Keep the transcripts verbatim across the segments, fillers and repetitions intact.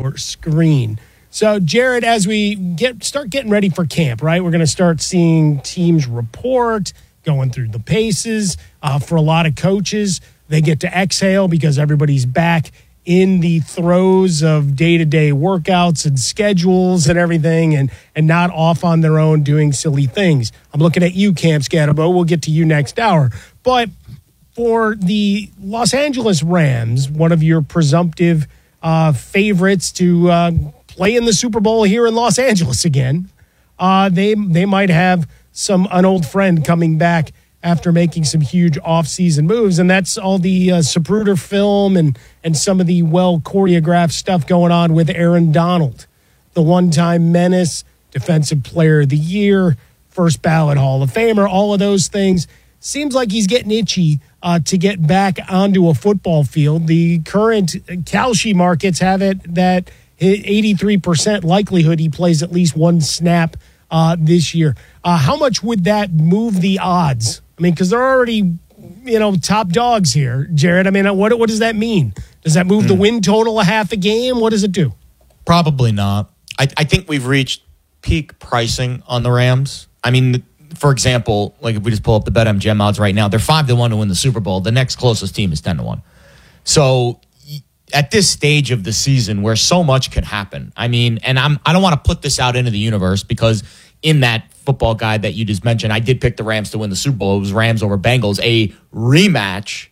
your screen. So, Jared, as we get start getting ready for camp, right, we're going to start seeing teams report, going through the paces. Uh, for a lot of coaches, they get to exhale because everybody's back in the throes of day-to-day workouts and schedules and everything, and, and not off on their own doing silly things. I'm looking at you, Cam Scatterbo. We'll get to you next hour. But for the Los Angeles Rams, one of your presumptive uh, favorites to uh, play in the Super Bowl here in Los Angeles again, uh, they they might have some an old friend coming back after making some huge off-season moves, and that's all the uh, Zapruder film and, and some of the well-choreographed stuff going on with Aaron Donald, the one-time menace, Defensive Player of the Year, first ballot Hall of Famer, all of those things. Seems like he's getting itchy uh, to get back onto a football field. The current Kalshi markets have it that eighty-three percent likelihood he plays at least one snap uh, this year. Uh, how much would that move the odds? I mean, because they're already, you know, top dogs here, Jared. I mean, what what does that mean? Does that move mm. the win total a half a game? What does it do? Probably not. I, I think we've reached peak pricing on the Rams. I mean, for example, like if we just pull up the BetMGM odds right now, they're five to one to win the Super Bowl. The next closest team is ten to one. So at this stage of the season where so much could happen, I mean, and I'm I don't want to put this out into the universe because in that football guide that you just mentioned, I did pick the Rams to win the Super Bowl. It was Rams over Bengals, a rematch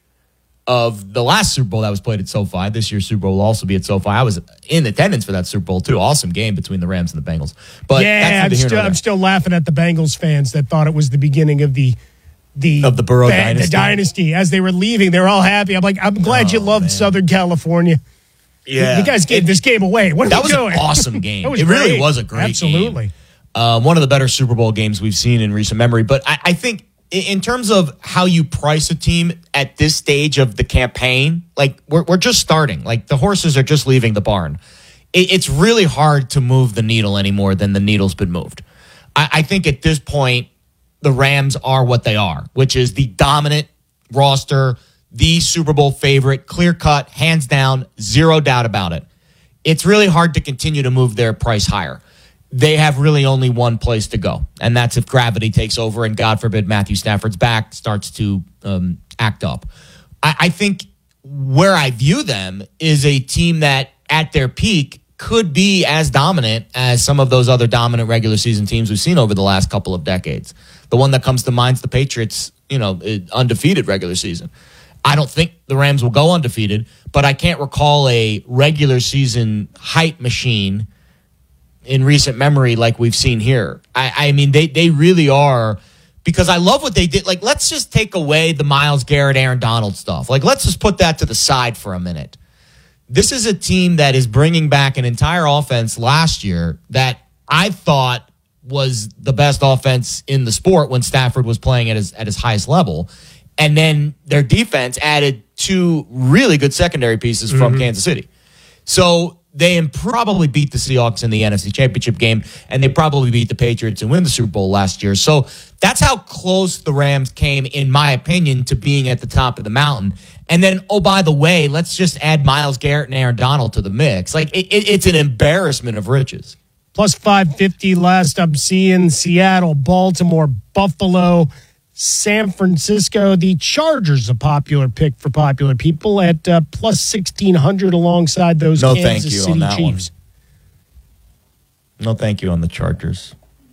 of the last Super Bowl that was played at SoFi. This year's Super Bowl will also be at SoFi. I was in attendance for that Super Bowl, too. Awesome game between the Rams and the Bengals. But yeah, I'm still, I'm still laughing at the Bengals fans that thought it was the beginning of the the of the Burrow ba- dynasty. The dynasty. As they were leaving, they were all happy. I'm like, I'm glad oh, you loved man. Southern California. Yeah. You guys gave it, this game away. What are that we was doing? An awesome game. was it great. really was a great Absolutely. game. Absolutely. Uh, one of the better Super Bowl games we've seen in recent memory. But I, I think in terms of how you price a team at this stage of the campaign, like we're we're just starting. Like the horses are just leaving the barn. It, it's really hard to move the needle any more than the needle's been moved. I, I think at this point, the Rams are what they are, which is the dominant roster, the Super Bowl favorite, clear cut, hands down, zero doubt about it. It's really hard to continue to move their price higher. They have really only one place to go, and that's if gravity takes over and, God forbid, Matthew Stafford's back starts to um, act up. I, I think where I view them is a team that, at their peak, could be as dominant as some of those other dominant regular season teams we've seen over the last couple of decades. The one that comes to mind is the Patriots, you know, undefeated regular season. I don't think the Rams will go undefeated, but I can't recall a regular season hype machine in recent memory like we've seen here. I, I mean, they they really are, because I love what they did. Like, let's just take away the Myles Garrett, Aaron Donald stuff. Like, let's just put that to the side for a minute. This is a team that is bringing back an entire offense last year that I thought was the best offense in the sport when Stafford was playing at his at his highest level. And then their defense added two really good secondary pieces from mm-hmm. Kansas City. So they probably beat the Seahawks in the N F C Championship game, and they probably beat the Patriots and win the Super Bowl last year. So that's how close the Rams came, in my opinion, to being at the top of the mountain. And then, oh, by the way, let's just add Myles Garrett and Aaron Donald to the mix. Like, it, it, it's an embarrassment of riches. Plus five fifty last I'm seeing. Seattle, Baltimore, Buffalo, San Francisco. The Chargers, a popular pick for popular people at uh, plus sixteen hundred alongside those no Kansas thank you City on that Chiefs. One. No thank you on the Chargers.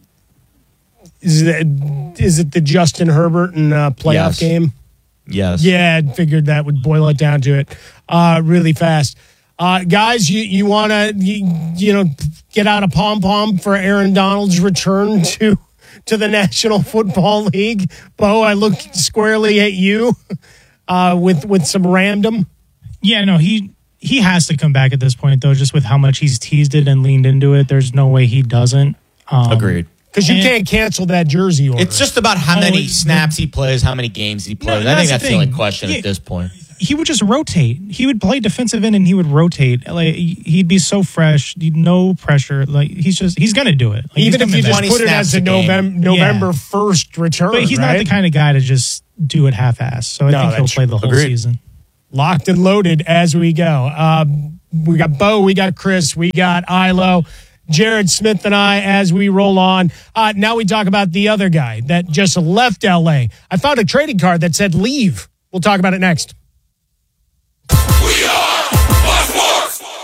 Is it, is it the Justin Herbert and uh, playoff yes. game? Yes. Yeah, I figured that would boil it down to it uh, really fast. Uh, guys, you, you want to, you, you know, get out a pom-pom for Aaron Donald's return to to the National Football League? Bo, I look squarely at you uh, with with some random. Yeah, no, he he has to come back at this point, though, just with how much he's teased it and leaned into it. There's no way he doesn't. Um, Agreed. Because you can't cancel that jersey order. It's just about how oh, many snaps he plays, how many games he plays. No, I think that's the, the only question he, at this point. He would just rotate. He would play defensive end and he would rotate. Like, he'd be so fresh, no pressure. Like he's just he's gonna do it. Like, even if you just put it as a November November first yeah. return. But he's right? not the kind of guy to just do it half-assed. So I no, think he'll play the whole agreed. season. Locked and loaded as we go. Um, we got Bo, we got Chris, we got Ilo, Jared Smith and I as we roll on. Uh, now we talk about the other guy that just left L A. I found a trading card that said leave. We'll talk about it next. We are Fox Sports.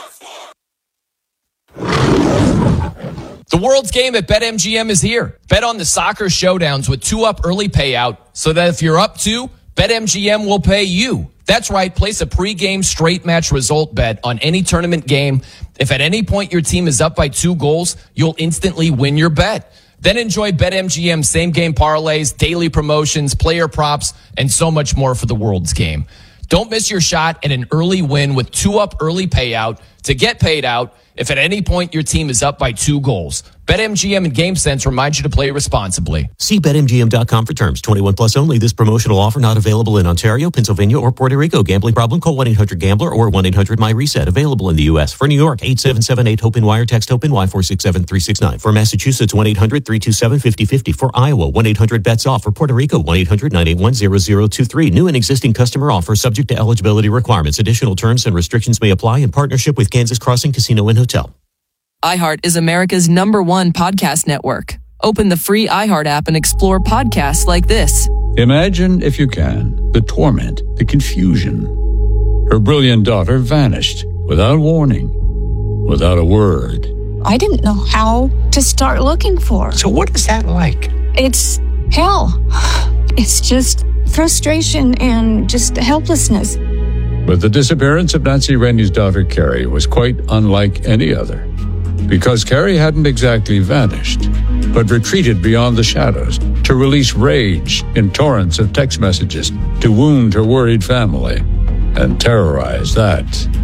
The world's game at BetMGM is here. Bet on the soccer showdowns with two-up early payout so that if you're up two, BetMGM will pay you. That's right. Place a pregame straight match result bet on any tournament game. If at any point your team is up by two goals, you'll instantly win your bet. Then enjoy BetMGM same-game parlays, daily promotions, player props, and so much more for the world's game. Don't miss your shot at an early win with two-up early payout to get paid out if at any point your team is up by two goals. BetMGM and GameSense remind you to play responsibly. See Bet M G M dot com for terms. twenty-one plus only. This promotional offer not available in Ontario, Pennsylvania, or Puerto Rico. Gambling problem? Call one eight hundred gambler or one eight hundred my reset. Available in the U S. For New York, eight seven seven eight hope wire. Text HOPE-NY four six seven three six nine. For Massachusetts, one eight hundred three two seven five zero five zero. For Iowa, one eight hundred bets off. For Puerto Rico, one eight hundred nine eight one zero zero two three. New and existing customer offer subject to eligibility requirements. Additional terms and restrictions may apply in partnership with Kansas Crossing Casino and Hotel. iHeart is America's number one podcast network. Open the free iHeart app and explore podcasts like this. Imagine, if you can, the torment, the confusion. Her brilliant daughter vanished without warning, without a word. I didn't know how to start looking for her. So what is that like? It's hell. It's just frustration and just helplessness. But the disappearance of Nancy Rennie's daughter, Carrie, was quite unlike any other. Because Carrie hadn't exactly vanished, but retreated beyond the shadows to release rage in torrents of text messages to wound her worried family and terrorize that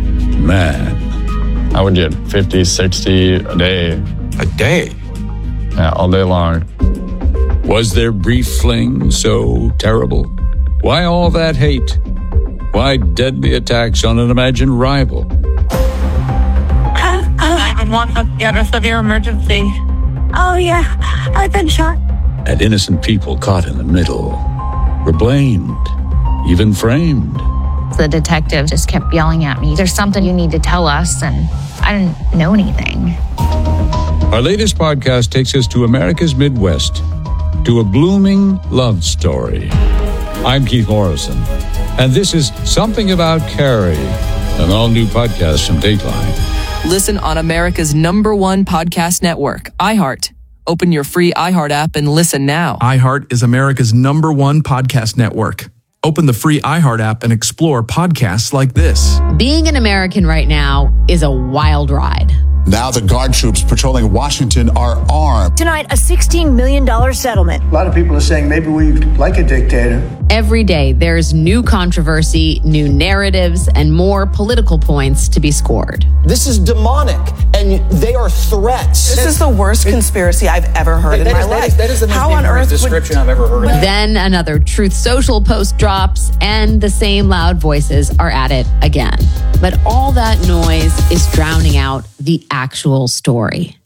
man. I would get fifty, sixty a day. A day? Yeah, all day long. Was their brief fling so terrible? Why all that hate? Why deadly attacks on an imagined rival? Yeah, a severe emergency. Oh, yeah, I've been shot. And innocent people caught in the middle were blamed, even framed. The detective just kept yelling at me, "There's something you need to tell us," and I didn't know anything. Our latest podcast takes us to America's Midwest, to a blooming love story. I'm Keith Morrison, and this is Something About Carrie, an all-new podcast from Dateline. Listen on America's number one podcast network, iHeart. Open your free iHeart app and listen now. iHeart is America's number one podcast network. Open the free iHeart app and explore podcasts like this. Being an American right now is a wild ride. Now the guard troops patrolling Washington are armed. Tonight, a sixteen million dollars settlement. A lot of people are saying maybe we like a dictator. Every day, there's new controversy, new narratives, and more political points to be scored. This is demonic, and they are threats. This is the worst conspiracy I've ever heard that, in that my is, life. That is, that is the most How on earth description would... I've ever heard of. Then another Truth Social post drops, and the same loud voices are at it again. But all that noise is drowning out the actual story.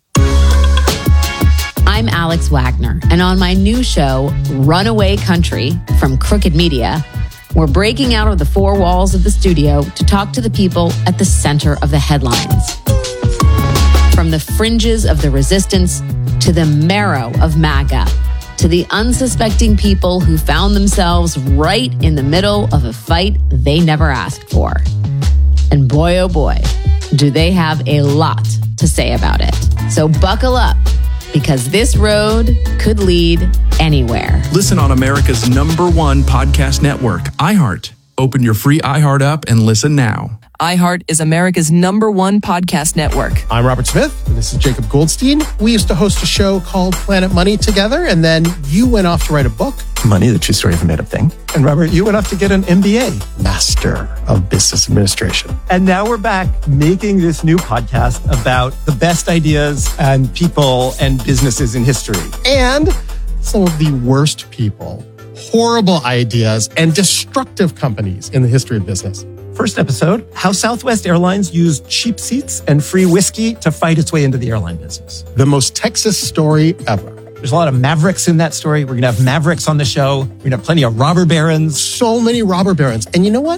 I'm Alex Wagner, and on my new show, Runaway Country from Crooked Media, we're breaking out of the four walls of the studio to talk to the people at the center of the headlines. From the fringes of the resistance to the marrow of MAGA, to the unsuspecting people who found themselves right in the middle of a fight they never asked for. And boy, oh boy, do they have a lot to say about it. So buckle up, because this road could lead anywhere. Listen on America's number one podcast network, iHeart. Open your free iHeart app and listen now. iHeart is America's number one podcast network. I'm Robert Smith, and this is Jacob Goldstein. We used to host a show called Planet Money together, and then you went off to write a book. Money, the true story of a made-up thing. And Robert, you went off to get an M B A, Master of Business Administration. And now we're back making this new podcast about the best ideas and people and businesses in history. And some of the worst people, horrible ideas, and destructive companies in the history of business. First episode, how Southwest Airlines used cheap seats and free whiskey to fight its way into the airline business. The most Texas story ever. There's a lot of mavericks in that story. We're going to have mavericks on the show. We're going to have plenty of robber barons. So many robber barons. And you know what?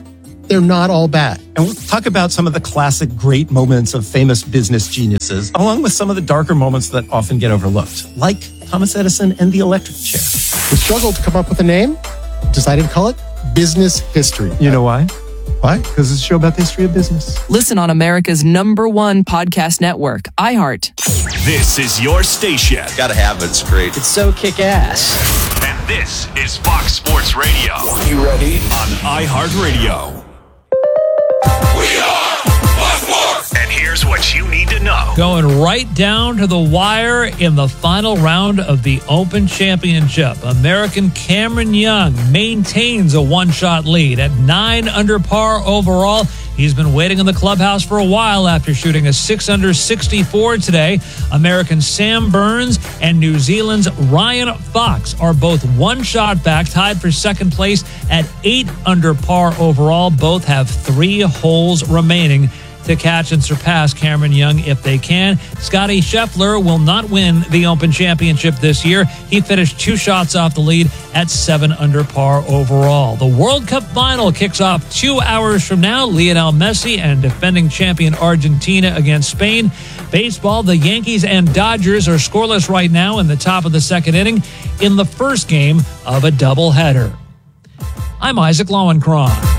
they're not all bad. And we'll talk about some of the classic great moments of famous business geniuses, along with some of the darker moments that often get overlooked, like Thomas Edison and the electric chair. We struggled to come up with a name, decided to call it Business History. You know why? Why? Because it's a show about the history of business. Listen on America's number one podcast network, iHeart. This is your station. Gotta have it. It's great. It's so kick-ass. And this is Fox Sports Radio. You ready? On iHeartRadio. We are Fox Sports. And here's what you need to know. Going right down to the wire in the final round of the Open Championship. American Cameron Young maintains a one-shot lead at nine under par overall. He's been waiting in the clubhouse for a while after shooting a six under sixty-four today. American Sam Burns and New Zealand's Ryan Fox are both one shot back, tied for second place at eight under par overall. Both have three holes remaining to catch and surpass Cameron Young if they can. Scottie Scheffler will not win the Open Championship this year. He finished two shots off the lead at seven under par overall. The World Cup final kicks off two hours from now. Lionel Messi and defending champion Argentina against Spain. Baseball, the Yankees and Dodgers are scoreless right now in the top of the second inning in the first game of a doubleheader. I'm Isaac Lowenkron.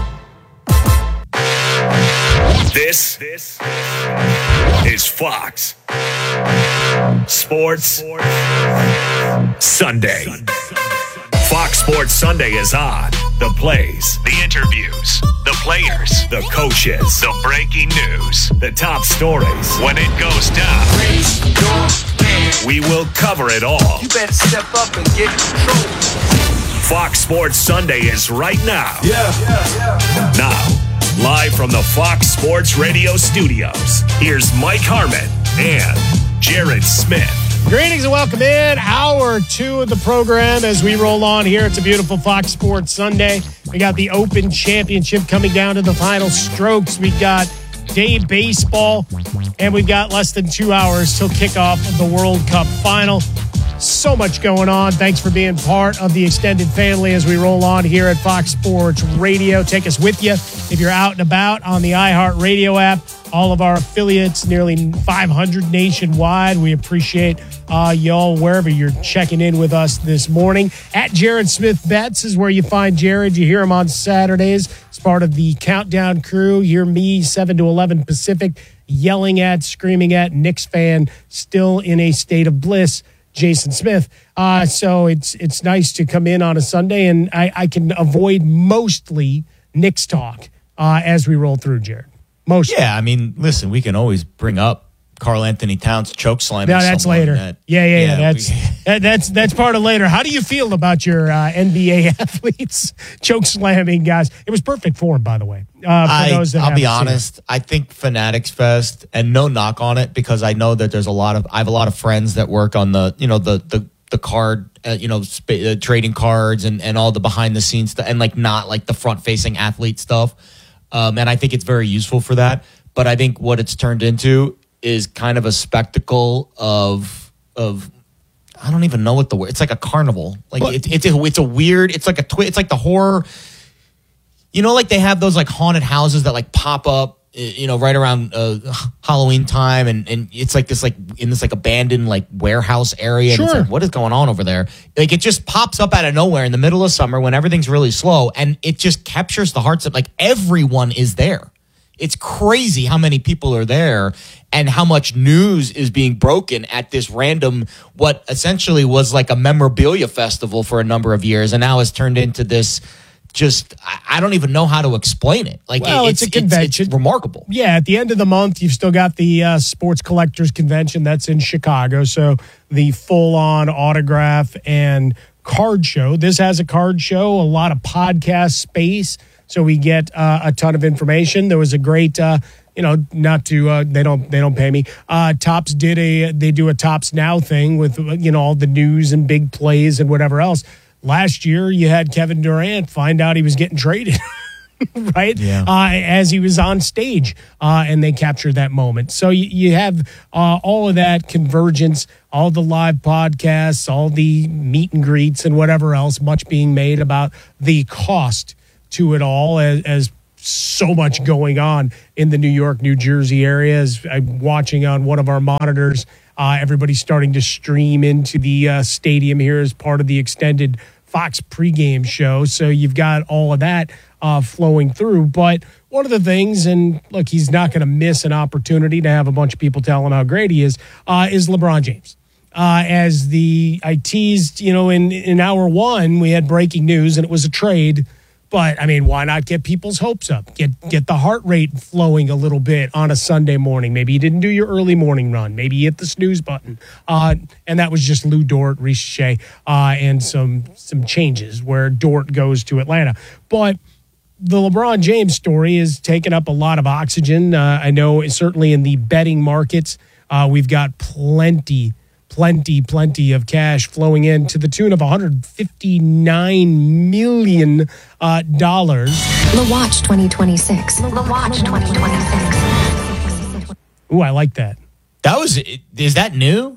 This, this is Fox Sports Sunday. Fox Sports Sunday is on. The plays, the interviews, the players, the coaches, the breaking news, the top stories. When it goes down, we will cover it all. You better step up and get control. Fox Sports Sunday is right now. Yeah, yeah, yeah. Now. Live from the Fox Sports Radio studios, here's Mike Harmon and Jared Smith. Greetings and welcome in. Hour two of the program as we roll on here. It's a beautiful Fox Sports Sunday. We got the Open Championship coming down to the final strokes. We got day baseball, and we've got less than two hours till kickoff of the World Cup final. So much going on. Thanks for being part of the extended family as we roll on here at Fox Sports Radio. Take us with you if you're out and about on the iHeartRadio app. All of our affiliates, nearly five hundred nationwide. We appreciate uh, y'all wherever you're checking in with us this morning. At Jared Smith Betts is where you find Jared. You hear him on Saturdays. It's part of the Countdown crew. You hear me seven to eleven Pacific yelling at, screaming at, Knicks fan still in a state of bliss, Jason Smith. Uh, so it's it's nice to come in on a Sunday, and I, I can avoid mostly Knicks talk uh, as we roll through, Jared. Most. Yeah, I mean, listen, we can always bring up Karl Anthony Towns choke slamming. No, that's later. That, yeah, yeah, yeah. yeah that's we, that, that's that's part of later. How do you feel about your uh, N B A athletes choke slamming guys? It was perfect form, by the way. Uh, for I, those that I'll be honest. It. I think Fanatics Fest, and no knock on it, because I know that there's a lot of I have a lot of friends that work on the you know the the the card uh, you know sp- uh, trading cards and and all the behind the scenes stuff, and like not like the front facing athlete stuff. Um, and I think it's very useful for that. But I think what it's turned into is kind of a spectacle of of I don't even know what the word. It's like a carnival. Like it, it's a, it's a weird. It's like a twi- It's like the horror. You know, like they have those like haunted houses that like pop up. You know, right around uh, Halloween time, and, and it's like this like in this like abandoned like warehouse area. Sure. And it's like, what is going on over there? Like it just pops up out of nowhere in the middle of summer when everything's really slow, and it just captures the hearts of like everyone is there. It's crazy how many people are there and how much news is being broken at this random, what essentially was like a memorabilia festival for a number of years, and now has turned into this. Just, I don't even know how to explain it. Like, well, it's, it's a convention. It's, it's remarkable. Yeah, at the end of the month, you've still got the uh, Sports Collectors Convention that's in Chicago. So the full-on autograph and card show. This has a card show, a lot of podcast space. So we get uh, a ton of information. There was a great, uh, you know, not to uh, they don't they don't pay me. Uh, Topps did a they do a Topps Now thing with you know all the news and big plays and whatever else. Last year, you had Kevin Durant find out he was getting traded, right? Yeah. Uh, as he was on stage, uh, and they captured that moment. So you, you have uh, all of that convergence, all the live podcasts, all the meet and greets and whatever else, much being made about the cost to it all as, as so much going on in the New York, New Jersey areas. I'm watching on one of our monitors. Uh, everybody's starting to stream into the uh, stadium here as part of the extended Fox pregame show. So you've got all of that uh, flowing through. But one of the things, and look, he's not going to miss an opportunity to have a bunch of people tell him how great he is, uh, is LeBron James. Uh, as the I teased, you know, in, in hour one, we had breaking news and it was a trade. But, I mean, why not get people's hopes up? Get get the heart rate flowing a little bit on a Sunday morning. Maybe you didn't do your early morning run. Maybe you hit the snooze button. Uh, and that was just Lou Dort, Ricochet, uh, and some some changes where Dort goes to Atlanta. But the LeBron James story is taking up a lot of oxygen. Uh, I know certainly in the betting markets, uh, we've got plenty Plenty, plenty of cash flowing in to the tune of one hundred fifty-nine million dollars. Uh, dollars. The Watch twenty twenty-six. The Watch twenty twenty-six. Ooh, I like that. That was, is that new?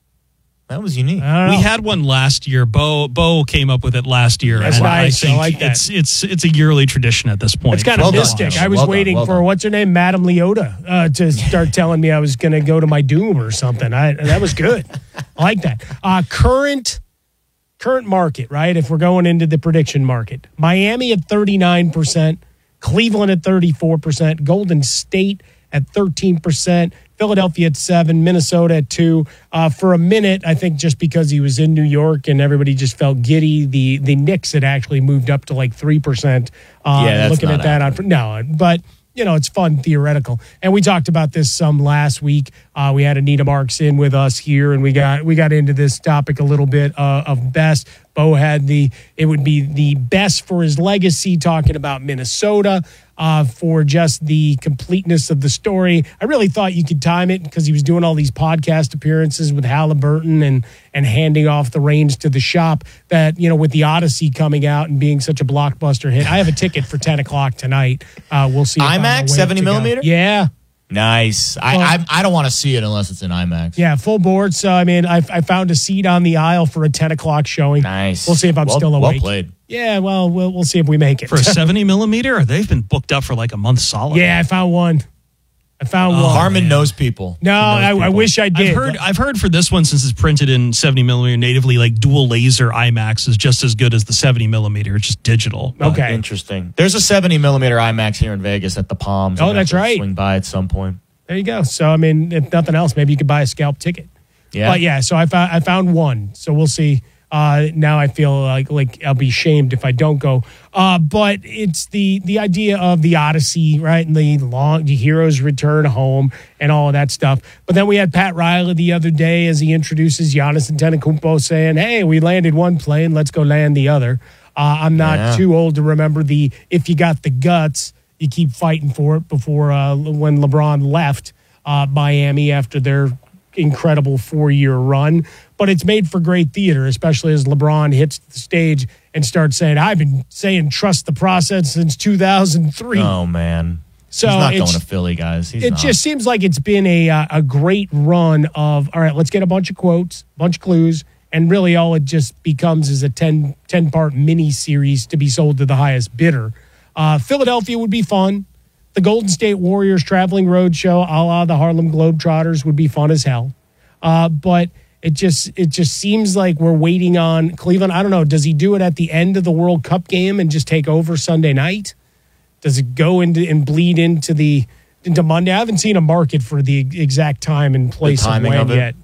That was unique. We had one last year. Bo Bo came up with it last year. That's and nice. I, think I like that. It's it's it's a yearly tradition at this point. It's kind of Well mystic. done. I was Well done, waiting well for done. what's her name, Madame Leota, uh, to start telling me I was going to go to my doom or something. I that was good. I like that. Uh, current current market, right? If we're going into the prediction market, Miami at thirty-nine percent, Cleveland at thirty-four percent, Golden State at thirteen percent. Philadelphia at seven, Minnesota at two. Uh, for a minute, I think just because he was in New York and everybody just felt giddy, the the Knicks had actually moved up to like three percent. Uh, Yeah, that's looking not at that on no, but you know it's fun theoretical. And we talked about this some last week. Uh, we had Anita Marks in with us here, and we got we got into this topic a little bit uh, of best. Bo had the it would be the best for his legacy, talking about Minnesota. Uh, for just the completeness of the story. I really thought you could time it because he was doing all these podcast appearances with Halliburton and and handing off the reins to the shop that, you know, with the Odyssey coming out and being such a blockbuster hit. I have a ticket for ten o'clock tonight. Uh, we'll see. if I'm IMAX, awake seventy to go. millimeter? Yeah. Nice. I, Well- I I don't want to see it unless it's in IMAX. Yeah, full board. So, I mean, I, I found a seat on the aisle for a ten o'clock showing. Nice. We'll see if I'm Well- still well awake. played. Yeah, well, we'll we'll see if we make it. For a seventy millimeter, they've been booked up for like a month solid. Yeah, I found one. I found one. Harmon knows people. No, He knows I, I people. wish I did. I've heard I've heard for this one, since it's printed in seventy millimeter natively, like dual laser IMAX is just as good as the seventy millimeter. It's just digital. But Okay. Interesting. There's a seventy millimeter IMAX here in Vegas at the Palms. Oh, I'm gonna that's have to right. Swing by at some point. There you go. So, I mean, if nothing else, maybe you could buy a scalp ticket. Yeah. But yeah, so I found I found one. So we'll see. Uh, now I feel like like I'll be shamed if I don't go. Uh, but it's the the idea of the Odyssey, right? And the long the heroes return home and all of that stuff. But then we had Pat Riley the other day as he introduces Giannis Antetokounmpo saying, "Hey, we landed one plane. Let's go land the other." Uh, I'm not Yeah. too old to remember the if you got the guts, you keep fighting for it. Before uh, when LeBron left uh, Miami after their incredible four-year run. But it's made for great theater, especially as LeBron hits the stage and starts saying, I've been saying trust the process since two thousand three. Oh, man. So He's not it's- going to Philly, guys. He's it not. just seems like it's been a uh, a great run of, all right, let's get a bunch of quotes, a bunch of clues, and really all it just becomes is a ten, ten-part mini-series to be sold to the highest bidder. Uh, Philadelphia would be fun. The Golden State Warriors traveling roadshow a la the Harlem Globetrotters would be fun as hell. Uh, but it just it just seems like we're waiting on Cleveland. I don't know. Does he do it at the end of the World Cup game and just take over Sunday night? Does it go into and bleed into the into Monday? I haven't seen a market for the exact time and place of timing when of it? yet.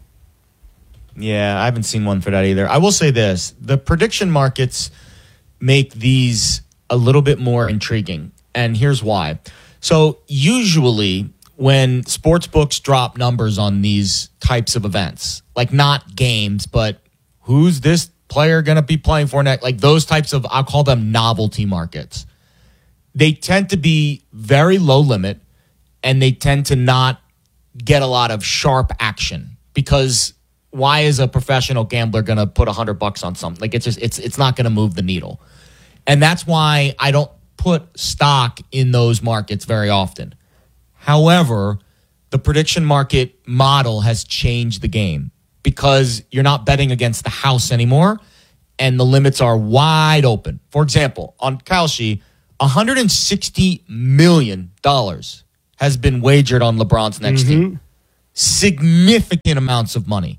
Yeah, I haven't seen one for that either. I will say this. The prediction markets make these a little bit more intriguing. And here's why. So usually when sports books drop numbers on these types of events, like not games, but who's this player going to be playing for next? Like those types of, I'll call them novelty markets. They tend to be very low limit and they tend to not get a lot of sharp action because why is a professional gambler going to put a hundred bucks on something? Like it's just, it's, it's not going to move the needle. And that's why I don't put stock in those markets very often. However, the prediction market model has changed the game because you're not betting against the house anymore and the limits are wide open. For example, on Kalshi, one hundred sixty million dollars has been wagered on LeBron's next Mm-hmm. team. Significant amounts of money.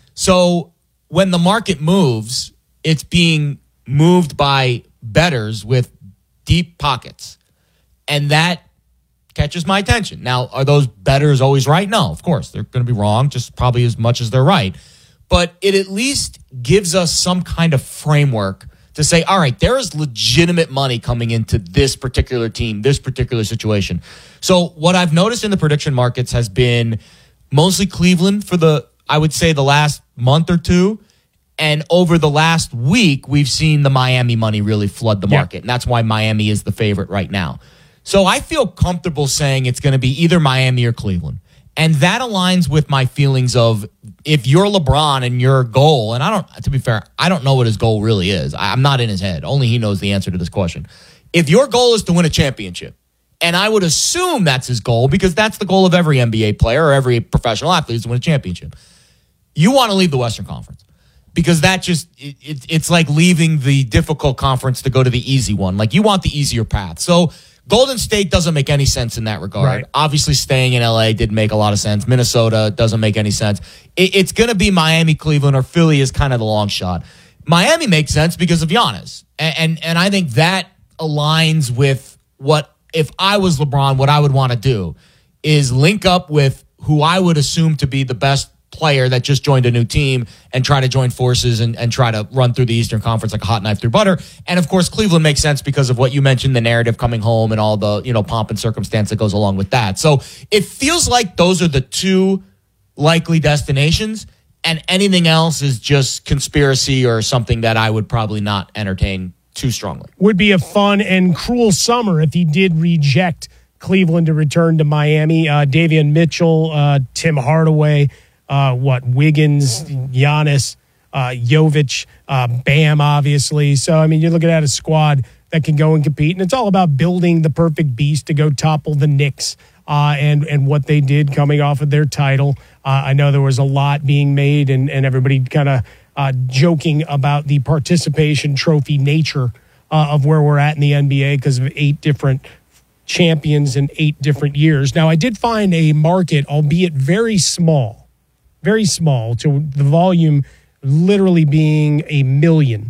So when the market moves, it's being moved by bettors with deep pockets. And that catches my attention. Now, are those bettors always right? No, of course. They're going to be wrong, just probably as much as they're right. But it at least gives us some kind of framework to say, all right, there is legitimate money coming into this particular team, this particular situation. So what I've noticed in the prediction markets has been mostly Cleveland for the, I would say, the last month or two. And over the last week, we've seen the Miami money really flood the market. Yeah. And that's why Miami is the favorite right now. So I feel comfortable saying it's going to be either Miami or Cleveland. And that aligns with my feelings of if you're LeBron and your goal, and I don't, to be fair, I don't know what his goal really is. I'm not in his head. Only he knows the answer to this question. If your goal is to win a championship, and I would assume that's his goal because that's the goal of every N B A player or every professional athlete is to win a championship, you want to leave the Western Conference because that just, it, it, it's like leaving the difficult conference to go to the easy one. Like you want the easier path. So Golden State doesn't make any sense in that regard. Right. Obviously, staying in L A didn't make a lot of sense. Minnesota doesn't make any sense. It, it's going to be Miami, Cleveland, or Philly is kind of the long shot. Miami makes sense because of Giannis. And, and, and I think that aligns with what, if I was LeBron, what I would want to do is link up with who I would assume to be the best player that just joined a new team and try to join forces and, and try to run through the Eastern Conference like a hot knife through butter. And of course, Cleveland makes sense because of what you mentioned, the narrative coming home and all the, you know, pomp and circumstance that goes along with that. So it feels like those are the two likely destinations, and anything else is just conspiracy or something that I would probably not entertain too strongly. Would be a fun and cruel summer if he did reject Cleveland to return to Miami. Uh, Davion Mitchell, uh, Tim Hardaway, Uh, what, Wiggins, Giannis, uh, Jovic, uh, Bam, obviously. So, I mean, you're looking at a squad that can go and compete, and it's all about building the perfect beast to go topple the Knicks uh, and, and what they did coming off of their title. Uh, I know there was a lot being made, and, and everybody kind of uh, joking about the participation trophy nature uh, of where we're at in the N B A because of eight different champions in eight different years. Now, I did find a market, albeit very small, very small, to the volume literally being a million,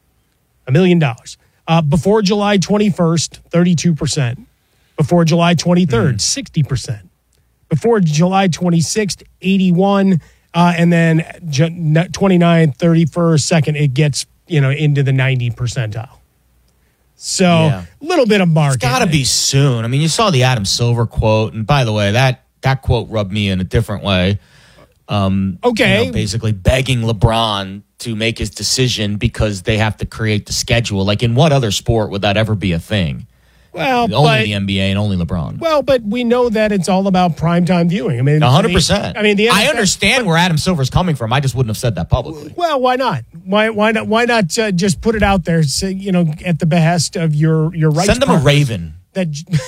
a million dollars. Uh, before July twenty-first, thirty-two percent. Before July twenty-third, mm. sixty percent. Before July twenty-sixth, eighty-one. Uh, and then twenty-ninth, thirty-first, second, it gets, you know, into the ninety percentile. So a yeah. little bit of market. It's got to be soon. I mean, you saw the Adam Silver quote. And by the way, that, that quote rubbed me in a different way. Um, okay. You know, basically begging LeBron to make his decision because they have to create the schedule. Like, in what other sport would that ever be a thing? Well, only but, the N B A and only LeBron. Well, but we know that it's all about primetime viewing. I mean, one hundred percent. I mean, the I understand where Adam Silver's coming from. I just wouldn't have said that publicly. Well, why not? Why why not? Why not uh, just put it out there? Say, you know, at the behest of your your rights. Send him a raven. That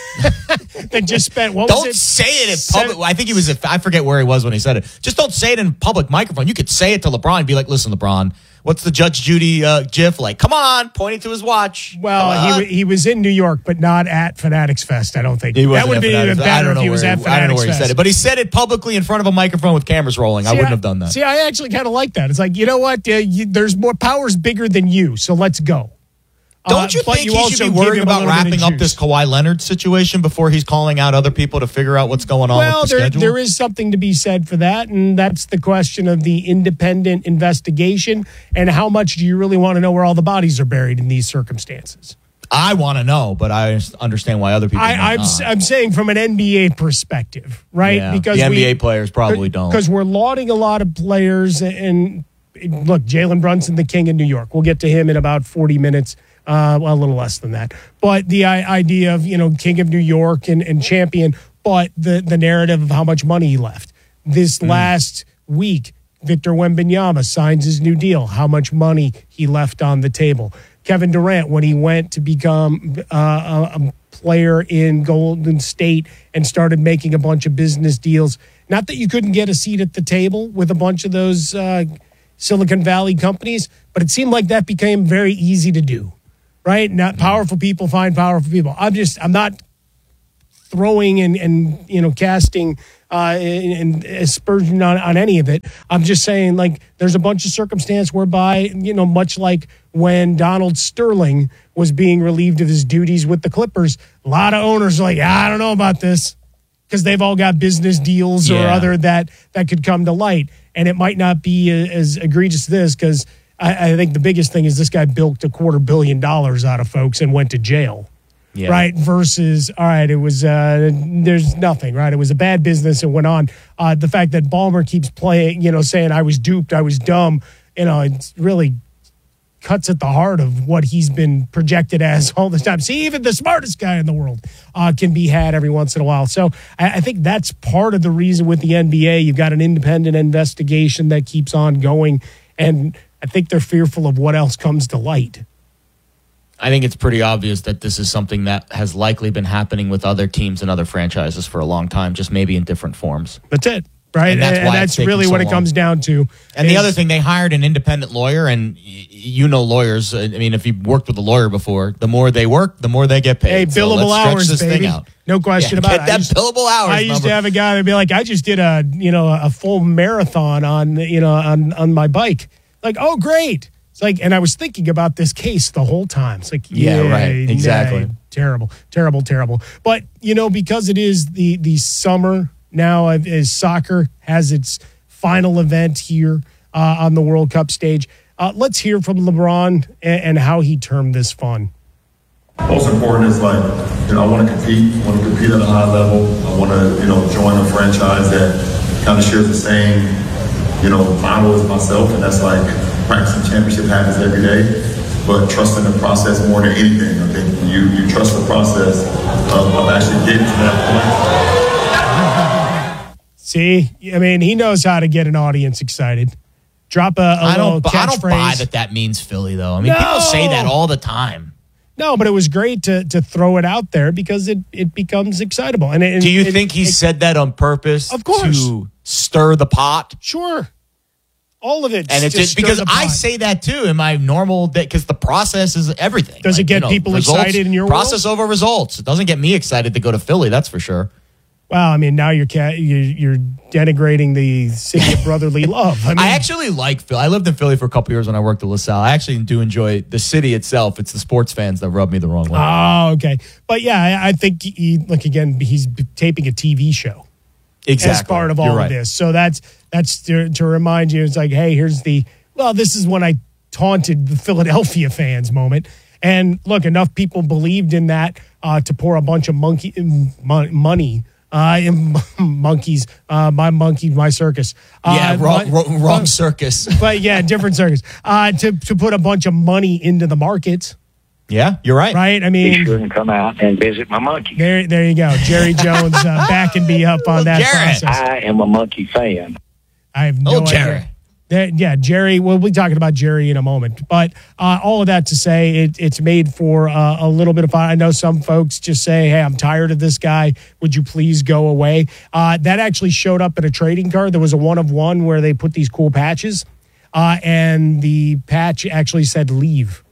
that just spent. What don't was it? say it in public. I think he was. I forget where he was when he said it. Just don't say it in public microphone. You could say it to LeBron and be like, "Listen, LeBron, what's the Judge Judy uh, gif like? Come on," pointing to his watch. Well, he he was in New York, but not at Fanatics Fest. I don't think he that would be even better if he was at Fanatics Fest. I don't know where he said it, but he said it publicly in front of a microphone with cameras rolling. See, I wouldn't I, have done that. See, I actually kind of like that. It's like, you know what? Uh, you, there's more powers bigger than you, so let's go. Don't you uh, think you he should be worried about wrapping up this Kawhi Leonard situation before he's calling out other people to figure out what's going on well, with the there, schedule? Well, there is something to be said for that, and that's the question of the independent investigation and how much do you really want to know where all the bodies are buried in these circumstances? I want to know, but I understand why other people I, I'm, not. I'm saying from an N B A perspective, right? Yeah, because the N B A we, players probably don't. Because we're lauding a lot of players, and, and look, Jalen Brunson, the king of New York. We'll get to him in about forty minutes. Uh, well, a little less than that. But the idea of, you know, king of New York and, and champion, but the, the narrative of how much money he left. This mm. last week, Victor Wembanyama signs his new deal, how much money he left on the table. Kevin Durant, when he went to become uh, a, a player in Golden State and started making a bunch of business deals, not that you couldn't get a seat at the table with a bunch of those uh, Silicon Valley companies, but it seemed like that became very easy to do. right? Not powerful people find powerful people. I'm just, I'm not throwing and, and you know, casting uh, and aspersion on, on any of it. I'm just saying, like, there's a bunch of circumstance whereby, you know, much like when Donald Sterling was being relieved of his duties with the Clippers, a lot of owners are like, I don't know about this, because they've all got business deals or Yeah. other that that could come to light. And it might not be as egregious as this, because I, I think the biggest thing is this guy bilked a quarter billion dollars out of folks and went to jail. Yeah. Right, versus, all right, it was, uh, there's nothing, right? It was a bad business and went on. Uh, the fact that Ballmer keeps playing, you know, saying I was duped, I was dumb, you know, it really cuts at the heart of what he's been projected as all the time. See, even the smartest guy in the world uh, can be had every once in a while. So I, I think that's part of the reason with the N B A. You've got an independent investigation that keeps on going, and I think they're fearful of what else comes to light. I think it's pretty obvious that this is something that has likely been happening with other teams and other franchises for a long time, just maybe in different forms. That's it, right? And that's, and why that's it's taking really so what it long. comes down to. And the is- other thing, they hired an independent lawyer, and y- you know lawyers. I mean, if you've worked with a lawyer before, the more they work, the more they get paid. Hey, So billable let's stretch hours, this thing baby. out. No question Yeah, about get it. I that used- billable hours I used number. to have a guy that'd be like, I just did a you know a full marathon on you know on on my bike. Like, oh great. It's like, and I was thinking about this case the whole time. It's like, Yeah, yeah, right. Exactly. yeah, terrible, terrible, terrible. But you know, because it is the the summer now, uh, as soccer has its final event here uh, on the World Cup stage. Uh, let's hear from LeBron and, and how he termed this fun. Most important is like, you know, I want to compete. I want to compete at a high level. I want to, you know, join a franchise that kind of shares the same, you know, model as myself, and that's like practicing championship habits every day, but trusting the process more than anything. I think you you trust the process of, of actually getting to that point. See, I mean, he knows how to get an audience excited. Drop a, a I little don't. I don't buy catchphrase. that that means Philly, though. I mean, No. people say that all the time. No, but it was great to to throw it out there because it, it becomes excitable. And it, Do you it, think he it, said that on purpose? Of course. To stir the pot? Sure. All of it. And it's just because I say that too in my normal day, because the process is everything. Does it get people excited in your process over results? It doesn't get me excited to go to Philly, that's for sure. Well, I mean, now you're ca- you're, you're denigrating the city of brotherly love. I mean, I actually like Philly. I lived in Philly for a couple years when I worked at LaSalle. I actually do enjoy the city itself. It's the sports fans that rub me the wrong way. Oh, okay. But yeah, I, I think he, look, again, he's taping a T V show. Exactly. As part of all You're of right. this. So that's that's to, to remind you, it's like, hey, here's the, well, this is when I taunted the Philadelphia fans moment. And look, enough people believed in that uh, to pour a bunch of monkey mon- money uh, in monkeys, uh, my monkey, my circus. Uh, Yeah, wrong, but- wrong, wrong circus. But yeah, different circus. Uh, to, to put a bunch of money into the markets. Yeah, you're right. Right? I mean, Be sure and come out and visit my monkey. there, there you go. Jerry Jones uh, backing me up on that Jared. process. I am a monkey fan. I have no Oh, Jerry. idea. There- yeah, Jerry. We'll be talking about Jerry in a moment. But uh, all of that to say, it, it's made for uh, a little bit of fun. I know some folks just say, hey, I'm tired of this guy. Would you please go away? Uh, that actually showed up in a trading card. There was a one of one where they put these cool patches, uh, and the patch actually said leave.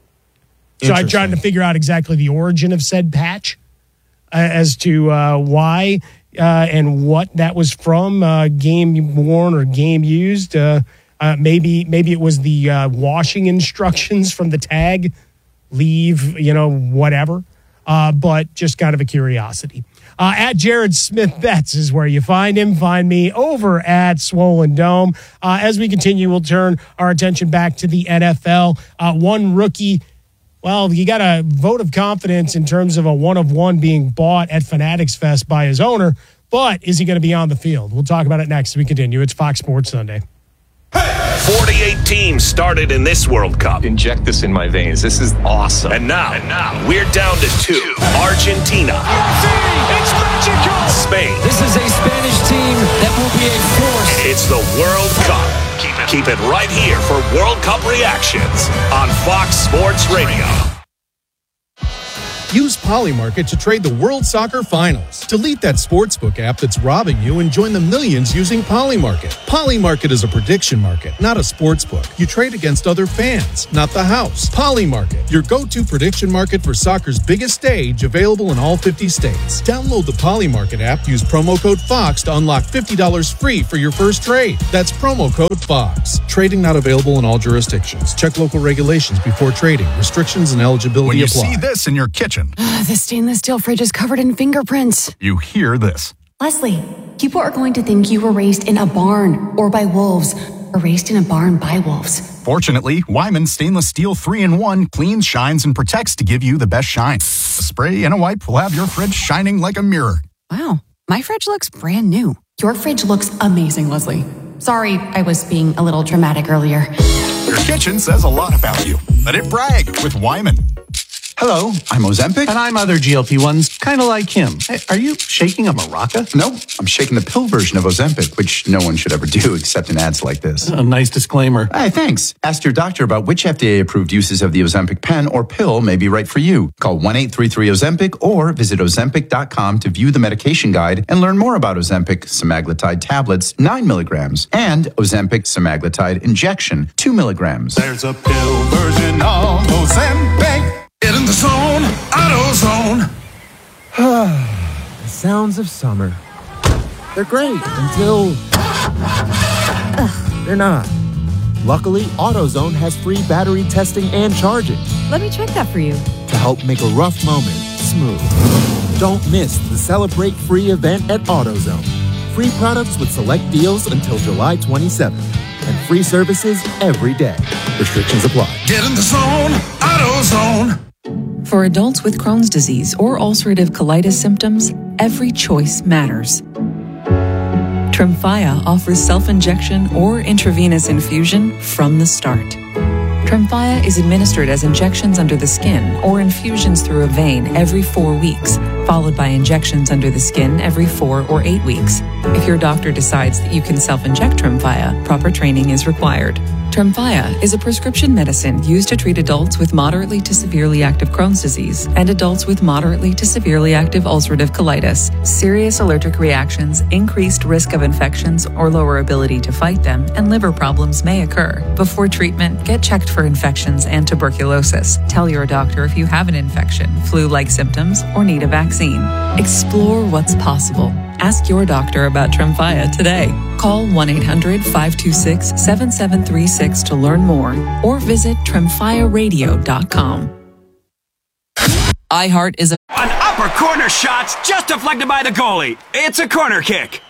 So I'm trying to figure out exactly the origin of said patch uh, as to uh, why uh, and what that was from, uh, game worn or game used. Uh, uh, maybe maybe it was the uh, washing instructions from the tag, leave, you know, whatever. Uh, but just kind of a curiosity. Uh, at Jared Smith Betts is where you find him. Find me over at Swollen Dome. Uh, as we continue, we'll turn our attention back to the N F L. Uh, one rookie. Well, you got a vote of confidence in terms of a one of one being bought at Fanatics Fest by his owner, but is he going to be on the field? We'll talk about it next as we continue. It's Fox Sports Sunday. forty-eight teams started in this World Cup. Inject this in my veins. This is awesome. And now, and now we're down to two. Argentina. It's magical. Spain. This is a Spanish team that will be a force. It's the World Cup. Keep it, keep it right here for World Cup reactions on Fox Sports Radio. Use Polymarket to trade the World Soccer Finals. Delete that sportsbook app that's robbing you and join the millions using Polymarket. Polymarket is a prediction market, not a sportsbook. You trade against other fans, not the house. Polymarket, your go-to prediction market for soccer's biggest stage, available in all fifty states. Download the Polymarket app, use promo code FOX to unlock fifty dollars free for your first trade. That's promo code FOX. Trading not available in all jurisdictions. Check local regulations before trading. Restrictions and eligibility when you apply. See this in your kitchen. The stainless steel fridge is covered in fingerprints. You hear this. Leslie, people are going to think you were raised in a barn or by wolves, or raised in a barn by wolves. Fortunately, Wyman Stainless Steel three in one cleans, shines, and protects to give you the best shine. A spray and a wipe will have your fridge shining like a mirror. Wow, my fridge looks brand new. Your fridge looks amazing, Leslie. Sorry, I was being a little dramatic earlier. Your kitchen says a lot about you. Let it brag with Wyman. Hello, I'm Ozempic. And I'm other G L P ones, kind of like him. Hey, are you shaking a maraca? No, I'm shaking the pill version of Ozempic, which no one should ever do except in ads like this. A nice disclaimer. Hey, thanks. Ask your doctor about which F D A-approved uses of the Ozempic pen or pill may be right for you. Call one eight three three Ozempic or visit ozempic dot com to view the medication guide and learn more about Ozempic semaglutide tablets, nine milligrams, and Ozempic semaglutide injection, two milligrams. There's a pill version of Ozempic. Get in the zone, AutoZone. The sounds of summer. They're great until Ugh, they're not. Luckily, AutoZone has free battery testing and charging Let me check that for you. to help make a rough moment smooth. Don't miss the Celebrate Free event at AutoZone. Free products with select deals until July twenty-seventh. And free services every day. Restrictions apply. Get in the zone, AutoZone. For adults with Crohn's disease or ulcerative colitis symptoms, every choice matters. Tremfya offers self-injection or intravenous infusion from the start. Tremfya is administered as injections under the skin or infusions through a vein every four weeks, followed by injections under the skin every four or eight weeks. If your doctor decides that you can self-inject Tremfya, proper training is required. Tremfya is a prescription medicine used to treat adults with moderately to severely active Crohn's disease and adults with moderately to severely active ulcerative colitis. Serious allergic reactions, increased risk of infections or lower ability to fight them, and liver problems may occur. Before treatment, get checked for infections and tuberculosis. Tell your doctor if you have an infection, flu-like symptoms, or need a vaccine. Explore what's possible. Ask your doctor about Tremfya today. Call one eight hundred five two six seven seven three six to learn more or visit tremfya radio dot com. iHeart is a... An upper corner shot's just deflected by the goalie. It's a corner kick.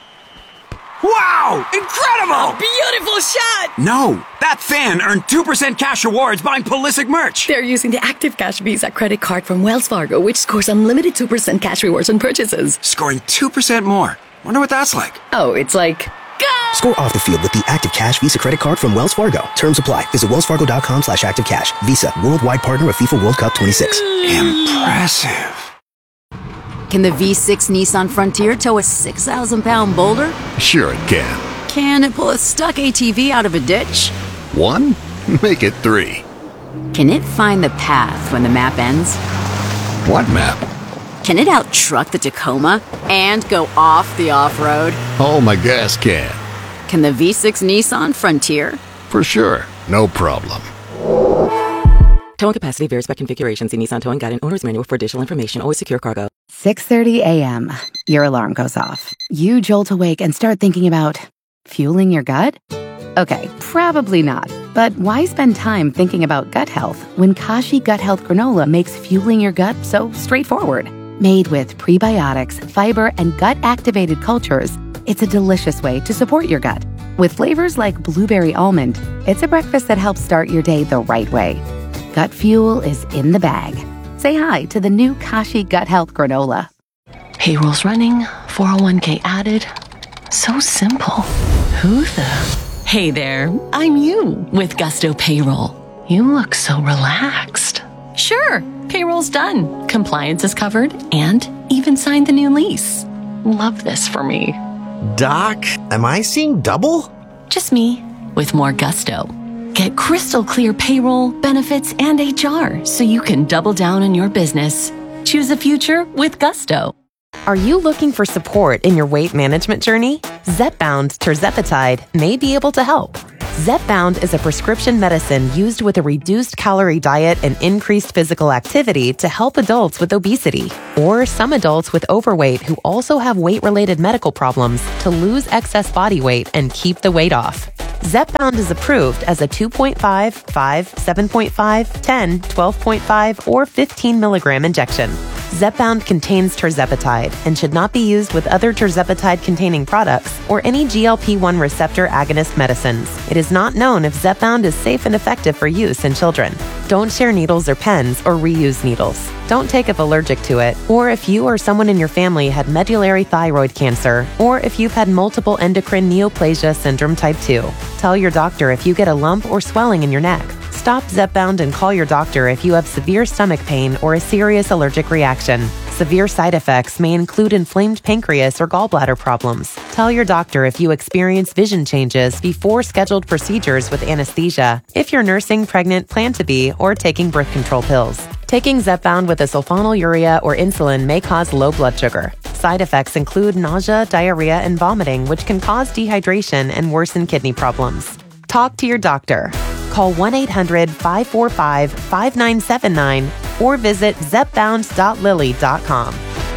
Wow! Incredible! Beautiful shot! No, that fan earned two percent cash rewards buying Pulisic merch. They're using the Active Cash Visa credit card from Wells Fargo, which scores unlimited two percent cash rewards on purchases. Scoring two percent more. Wonder what that's like. Oh, it's like... Go! Score off the field with the Active Cash Visa credit card from Wells Fargo. Terms apply. Visit wellsfargo.com slash activecash. Visa, worldwide partner of FIFA World Cup twenty-six. Impressive. Can the V six Nissan Frontier tow a six thousand pound boulder? Sure it can. Can it pull a stuck A T V out of a ditch? One? Make it three. Can it find the path when the map ends? What map? Can it out-truck the Tacoma and go off the off-road? Oh, my gas can. Can the V six Nissan Frontier? For sure. No problem. Towing capacity varies by configuration. See Nissan Towing Guide and Owner's Manual for additional information. Always secure cargo. six thirty a.m. Your alarm goes off. You jolt awake and start thinking about fueling your gut? Okay, probably not. But why spend time thinking about gut health when Kashi Gut Health Granola makes fueling your gut so straightforward? Made with prebiotics, fiber, and gut-activated cultures, it's a delicious way to support your gut. With flavors like blueberry almond, it's a breakfast that helps start your day the right way. Gut fuel is in the bag. Say hi to the new Kashi Gut Health Granola. Payroll's running, four oh one k added. So simple. Who the... Hey there, I'm you with Gusto Payroll. You look so relaxed. Sure, payroll's done. Compliance is covered and even signed the new lease. Love this for me. Doc, am I seeing double? Just me with more gusto. Get crystal clear payroll, benefits, and H R so you can double down on your business. Choose a future with Gusto. Are you looking for support in your weight management journey? Zepbound tirzepatide may be able to help. Zepbound is a prescription medicine used with a reduced calorie diet and increased physical activity to help adults with obesity, or some adults with overweight who also have weight-related medical problems to lose excess body weight and keep the weight off. Zepbound is approved as a two point five, five, seven point five, ten, twelve point five, or fifteen milligram injection. Zepbound contains tirzepatide and should not be used with other tirzepatide-containing products or any G L P one receptor agonist medicines. It is not known if Zepbound is safe and effective for use in children. Don't share needles or pens or reuse needles. Don't take if allergic to it, or if you or someone in your family had medullary thyroid cancer, or if you've had multiple endocrine neoplasia syndrome type two. Tell your doctor if you get a lump or swelling in your neck. Stop Zepbound and call your doctor if you have severe stomach pain or a serious allergic reaction. Severe side effects may include inflamed pancreas or gallbladder problems. Tell your doctor if you experience vision changes before scheduled procedures with anesthesia, if you're nursing, pregnant, plan to be, or taking birth control pills. Taking Zepbound with a sulfonylurea or insulin may cause low blood sugar. Side effects include nausea, diarrhea, and vomiting, which can cause dehydration and worsen kidney problems. Talk to your doctor. Call one eight hundred, five four five, five nine seven nine or visit zepbound dot lilly dot com.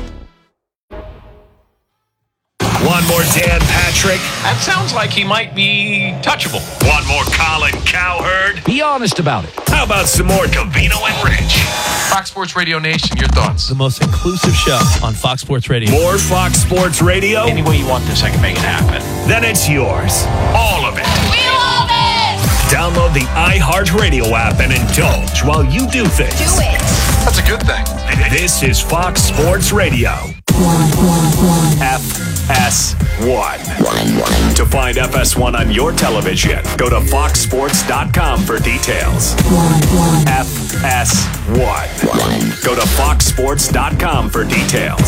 One more Dan Patrick. That sounds like he might be touchable. One more Colin Cowherd. Be honest about it. How about some more Covino and Rich? Fox Sports Radio Nation, your thoughts? The most inclusive show on Fox Sports Radio. More Fox Sports Radio? Any way you want this, I can make it happen. Then it's yours. All of it. We love it! Download the iHeartRadio app and indulge while you do things. Do it. That's a good thing. This is Fox Sports Radio. F S one. To find F S one on your television, go to fox sports dot com for details. F S one. Go to fox sports dot com for details.